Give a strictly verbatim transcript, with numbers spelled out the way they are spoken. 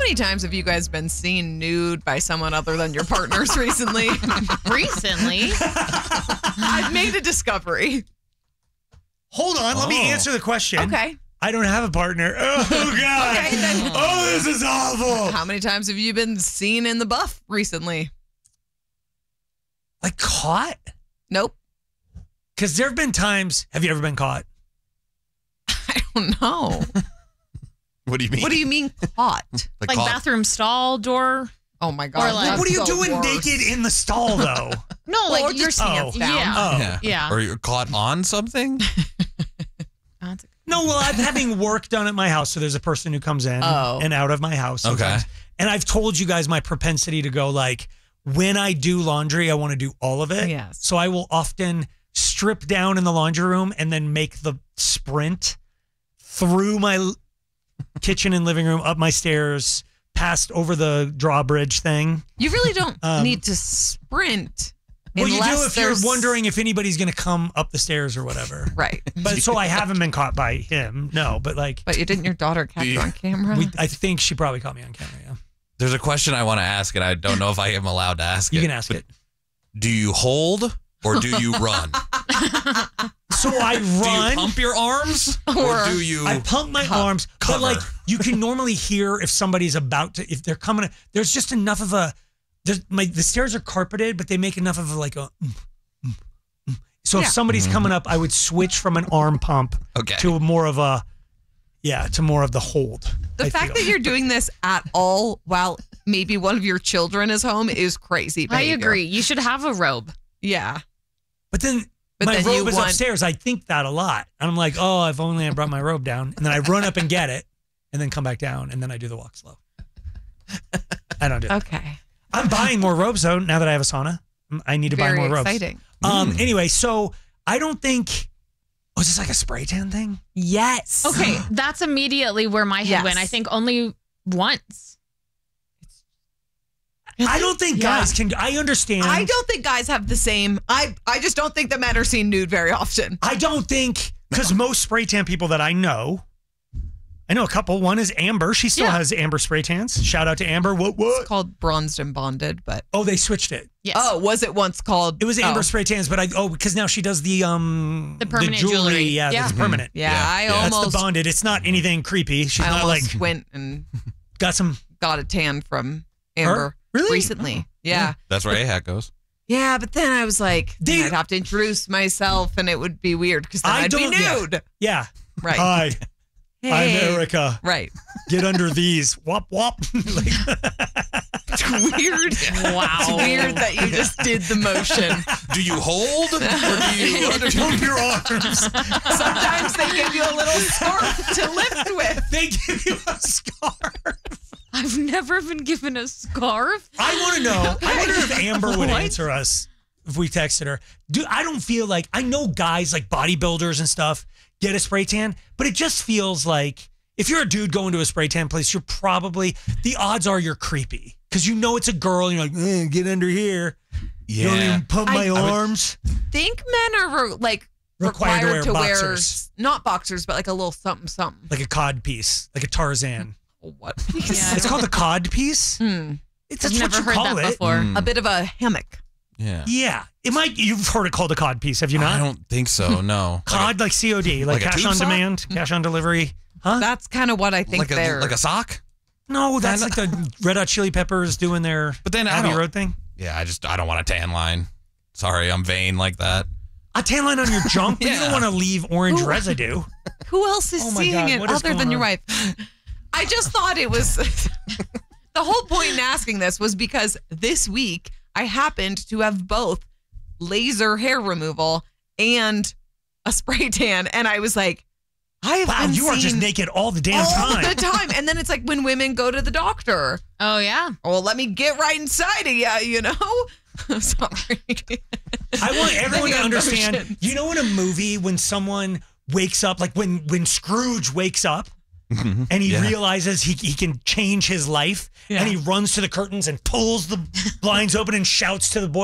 many times have you guys been seen nude by someone other than your partners recently? Recently? I've made a discovery. Hold on, let Oh. me answer the question. Okay. I don't have a partner. Oh, God. Okay, then. Oh, this is awful. How many times have you been seen in the buff recently? Like caught? Nope. Because there have been times. Have you ever been caught? I don't know. What do you mean? What do you mean caught? Like caught- bathroom stall door? Oh my God. Or like- that's What are you the doing worst. naked in the stall, though? No, Or like you're just pants oh. down. Yeah. Oh. Yeah. Yeah. Or you're caught on something? That's a- No, well, I'm having work done at my house, so there's a person who comes in Oh. and out of my house. sometimes. Okay. And I've told you guys my propensity to go like, when I do laundry, I want to do all of it. Yes. So I will often strip down in the laundry room and then make the sprint through my l- kitchen and living room, up my stairs, past over the drawbridge thing. You really don't Um, need to sprint. Well, you do unless if you're there's- wondering if anybody's going to come up the stairs or whatever. Right. But so I haven't been caught by him. No, but like, But you didn't your daughter catch you on camera? we, I think she probably caught me on camera. Yeah. There's a question I want to ask, and I don't know if I am allowed to ask You it. can ask but it. Do you hold or do you run? So I Do you run. pump your arms or, Or- do you? I pump my Co- arms, but cover. like you can normally hear if somebody's about to, if they're coming. There's just enough of a. There's my the stairs are carpeted, but they make enough of a, like a. mm, mm, mm. So Yeah. if somebody's coming up, I would switch from an arm pump Okay. to more of a, yeah, to more of the hold. The I fact feel. that you're doing this at all while maybe one of your children is home is crazy I behavior. agree. You should have a robe. Yeah. But then But my then you robe is want- upstairs. I think that a lot. And I'm like, oh, if only I brought my robe down. And then I run up and get it and then come back down. And then I do the walk slow. I don't do that. Okay. I'm buying more robes though. Now that I have a sauna, I need to Very buy more robes. exciting. Um. Mm. Anyway, so I don't think. Was this like a spray tan thing? Yes. Okay, that's immediately where my head Yes. went. I think only once. I don't think Yeah. guys can. I understand. I don't think guys have the same. I I just don't think that men are seen nude very often. I don't think because most spray tan people that I know, I know a couple. One is Amber. She still Yeah. has Amber spray tans. Shout out to Amber. What It's what? called bronzed and bonded, but Oh, they switched it. Yes. oh, was it once called? It was Amber Oh. spray tans, but I oh because now she does the um The permanent jewelry. Yeah, Yeah. that's permanent. Yeah, Yeah. I Yeah. That's almost the bonded. It's not anything creepy. She's I not almost like went and got some. got a tan from Amber Really? recently. Yeah. That's where A-Hat goes. Yeah, but then I was like, They- I'd have to introduce myself and it would be weird because then I I'd be don't- yeah. nude. Yeah. Right. Hi, I'm Hey. Erica. Right. Get under these. Wop wop. Like, It's weird. Wow. It's weird that you just did the motion. Do you hold or do you? pump your arms. Sometimes they give you a little scarf to lift with. They give you a scarf. I've never been given a scarf. I want to know. I wonder if Amber would What? answer us if we texted her. Do I don't feel like I know guys like bodybuilders and stuff get a spray tan, but it just feels like if you're a dude going to a spray tan place, you're probably the odds are you're creepy because you know it's a girl. And you're like, eh, get under here. You don't Yeah. even pump my I- I would- arms. Think men are re- like Required required, to wear to boxers. wear not boxers, but like a little something something. Like a cod piece, like a Tarzan. What? Yeah. It's called a cod piece. Hmm. It's I've that's never what you heard call that it. before. Mm. A bit of a hammock. Yeah. Yeah, it might. You've heard it called a cod piece, have you not? I don't think so. No. Cod like C O D, like, like a cash tube on sock? demand, cash on delivery. Huh? That's kind of what I think like a they're. like a sock. No, that's like the Red Hot Chili Peppers doing their But then I Abbey don't. Road thing. Yeah, I just I don't want a tan line. Sorry, I'm vain like that. A tan line on your junk, but you Yeah. don't want to leave orange Ooh. residue. Who else is Oh my seeing God, it what is other than going your on? wife? I just thought it was. The whole point in asking this was because this week I happened to have both laser hair removal and a spray tan, and I was like, I have Wow, been you are just seen naked all the damn all time. the time. And then it's like when women go to the doctor. Oh, yeah. Oh, let me get right inside of you, you know? Sorry. I want everyone to The understand. emotions. You know, in a movie, when someone wakes up, like when when Scrooge wakes up and he Yeah. realizes he he can change his life, Yeah. and he runs to the curtains and pulls the blinds open and shouts to the boy.